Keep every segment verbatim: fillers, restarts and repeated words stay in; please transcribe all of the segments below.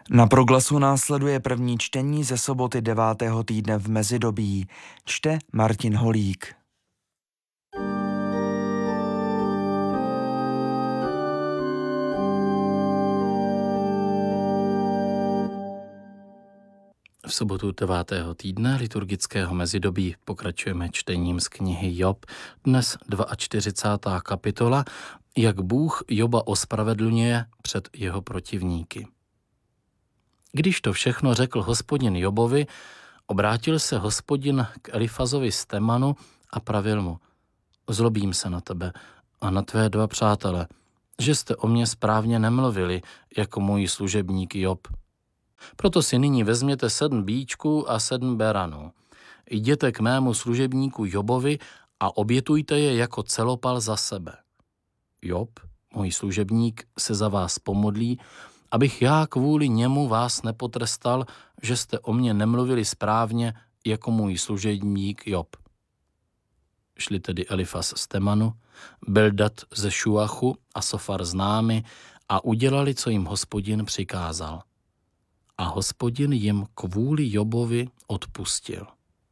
Na Proglasu následuje první čtení ze soboty devátého týdne v mezidobí. Čte Martin Holík. V sobotu devátého týdne liturgického mezidobí pokračujeme čtením z knihy Job, dnes čtyřicátá druhá kapitola, jak Bůh Joba ospravedlňuje před jeho protivníky. Když to všechno řekl Hospodin Jobovi, obrátil se Hospodin k Elifazovi z Temanu a pravil mu: Zlobím se na tebe a na tvé dva přátele, že jste o mě správně nemluvili jako můj služebník Job. Proto si nyní vezměte sedm býčků a sedm beranů. Jděte k mému služebníku Jobovi a obětujte je jako celopal za sebe. Job, můj služebník, se za vás pomodlí, abych já kvůli němu vás nepotrestal, že jste o mě nemluvili správně jako můj služebník Job. Šli tedy Elifaz z Temanu, Bildad ze Šuachu a Sofar z Námy a udělali, co jim Hospodin přikázal. A Hospodin jim kvůli Jobovi odpustil.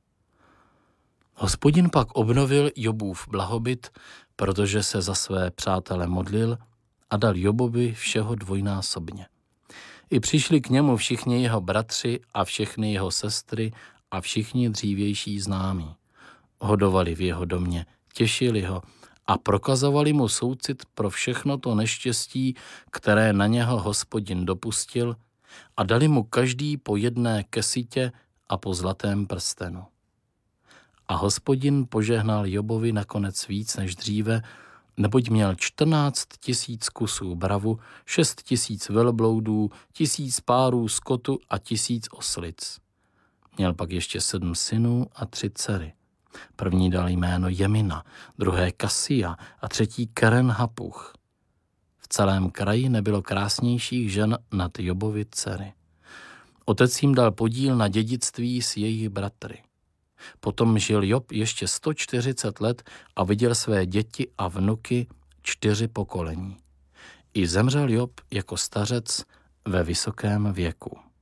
Hospodin pak obnovil Jobův blahobyt, protože se za své přátele modlil a dal Jobovi všeho dvojnásobně. I přišli k němu všichni jeho bratři a všechny jeho sestry a všichni dřívější známí. Hodovali v jeho domě, těšili ho a prokazovali mu soucit pro všechno to neštěstí, které na něho Hospodin dopustil, a dali mu každý po jedné kesitě a po zlatém prstenu. A Hospodin požehnal Jobovi nakonec víc než dříve, neboť měl čtrnáct tisíc kusů bravu, šest tisíc velbloudů, tisíc párů skotu a tisíc oslic. Měl pak ještě sedm synů a tři dcery. První dal jméno Jemina, druhé Kasia a třetí Keren Hapuch. V celém kraji nebylo krásnějších žen nad Jobovi dcery. Otec jim dal podíl na dědictví s jejich bratry. Potom žil Job ještě sto čtyřicet let a viděl své děti a vnuky čtyři pokolení. I zemřel Job jako stařec ve vysokém věku.